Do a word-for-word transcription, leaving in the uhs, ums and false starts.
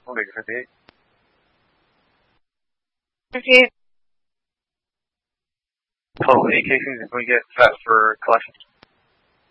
Omega fifty-eight. fifty-eight. Oh, eight casings, and we get set for collection.